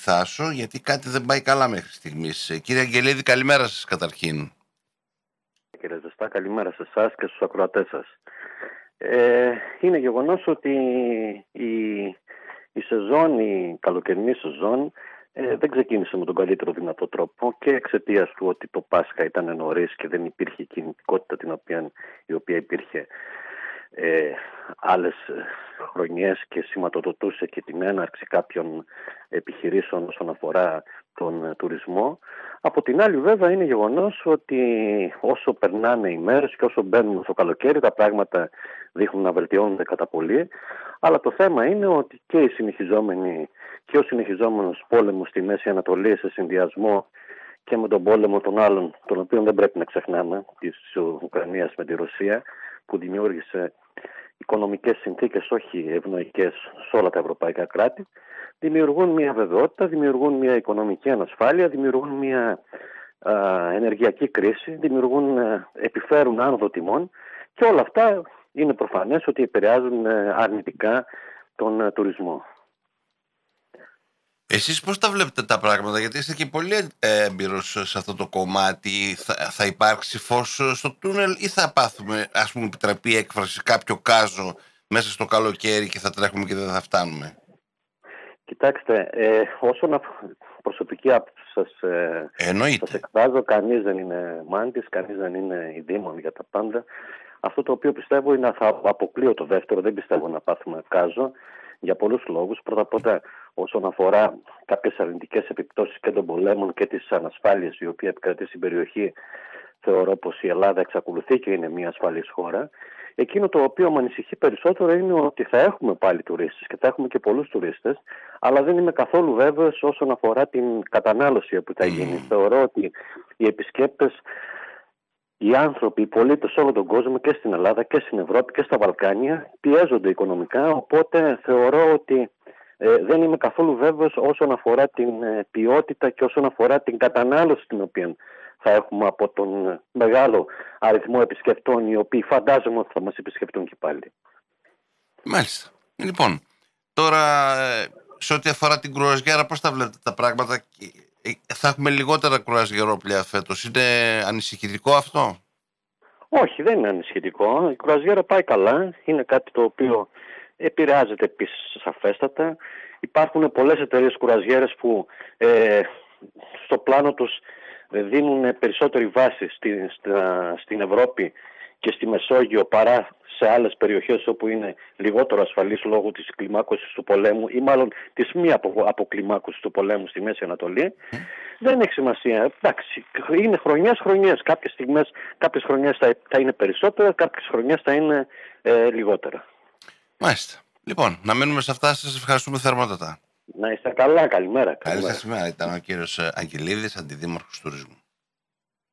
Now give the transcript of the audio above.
Θάσο, γιατί κάτι δεν πάει καλά μέχρι στιγμής. Κύριε Αγγελίδη, καλημέρα σας καταρχήν. Κύριε Ζεστά, καλημέρα σε εσάς και στους ακροατές σας. Είναι γεγονός ότι η σεζόν, η καλοκαιρινή σεζόν δεν ξεκίνησε με τον καλύτερο δυνατό τρόπο και εξαιτίας του ότι το Πάσχα ήταν νωρίς και δεν υπήρχε κινητικότητα η οποία υπήρχε άλλες χρονιές και σηματοδοτούσε και την έναρξη κάποιων επιχειρήσεων όσον αφορά τον τουρισμό. Από την άλλη βέβαια είναι γεγονός ότι όσο περνάνε οι μέρες και όσο μπαίνουμε στο καλοκαίρι τα πράγματα δείχνουν να βελτιώνονται κατά πολύ, αλλά το θέμα είναι ότι και ο συνεχιζόμενος πόλεμος στη Μέση Ανατολή σε συνδυασμό και με τον πόλεμο των άλλων, τον οποίο δεν πρέπει να ξεχνάμε, της Ουκρανίας με τη Ρωσία, που δημιούργησε οικονομικές συνθήκες όχι ευνοϊκές σε όλα τα ευρωπαϊκά κράτη, δημιουργούν μια βεβαιότητα, δημιουργούν μια οικονομική ανασφάλεια, δημιουργούν μια ενεργειακή κρίση, επιφέρουν άνοδο τιμών και όλα αυτά είναι προφανές ότι επηρεάζουν αρνητικά τον τουρισμό. Εσείς πώς τα βλέπετε τα πράγματα, γιατί είστε και πολύ έμπειρος σε αυτό το κομμάτι? Θα υπάρξει φως στο τούνελ ή θα πάθουμε, ας πούμε, επιτραπεί έκφραση, κάποιο κάζο μέσα στο καλοκαίρι και θα τρέχουμε και δεν θα φτάνουμε? Κοιτάξτε, όσον προσωπική άποψη σας εκφράζω, κανείς δεν είναι μάντης, κανείς δεν είναι ειδήμων για τα πάντα. Αυτό το οποίο πιστεύω είναι θα αποκλείω το δεύτερο, δεν πιστεύω να πάθουμε κάζο για πολλούς λόγους. Πρώτα όσον αφορά κάποιες αρνητικές επιπτώσεις και των πολέμων και της ανασφάλειας η οποία επικρατεί στην περιοχή, θεωρώ πως η Ελλάδα εξακολουθεί και είναι μια ασφαλής χώρα. Εκείνο το οποίο με ανησυχεί περισσότερο είναι ότι θα έχουμε πάλι τουρίστες και θα έχουμε και πολλούς τουρίστες, αλλά δεν είμαι καθόλου βέβαιος όσον αφορά την κατανάλωση που θα γίνει. Θεωρώ ότι οι επισκέπτες, οι άνθρωποι, οι πολίτες σε όλο τον κόσμο και στην Ελλάδα και στην Ευρώπη και στα Βαλκάνια πιέζονται οικονομικά, οπότε θεωρώ ότι δεν είμαι καθόλου βέβαιος όσον αφορά την ποιότητα και όσον αφορά την κατανάλωση την οποία θα έχουμε από τον μεγάλο αριθμό επισκεπτών οι οποίοι φαντάζομαι ότι θα μας επισκεφτούν και πάλι. Μάλιστα. Λοιπόν, τώρα σε ό,τι αφορά την κρουαζιέρα, πώς τα βλέπετε τα πράγματα? Θα έχουμε λιγότερα κρουαζιερόπλια φέτος. Είναι ανησυχητικό αυτό? Όχι, δεν είναι ανησυχητικό. Η κρουαζιέρα πάει καλά. Είναι κάτι το οποίο επηρεάζεται επίσης σαφέστατα. Υπάρχουν πολλές εταιρείες κρουαζιέρες που στο πλάνο τους δίνουν περισσότερη βάση στην Ευρώπη και στη Μεσόγειο παρά σε άλλες περιοχές όπου είναι λιγότερο ασφαλής λόγω της κλιμάκωσης του πολέμου ή μάλλον της μη αποκλιμάκωσης του πολέμου στη Μέση Ανατολή. Δεν έχει σημασία. Εντάξει, είναι χρονιές. Κάποιες χρονιές θα είναι περισσότερα, κάποιες χρονιές θα είναι λιγότερα. Μάλιστα. Λοιπόν, να μείνουμε σε αυτά. Σας ευχαριστούμε θερμότατα. Να είστε καλά. Καλημέρα. Καλή σας ημέρα. Ήταν ο κύριος Αγγελίδης, Αντιδήμαρχος Τουρισμού.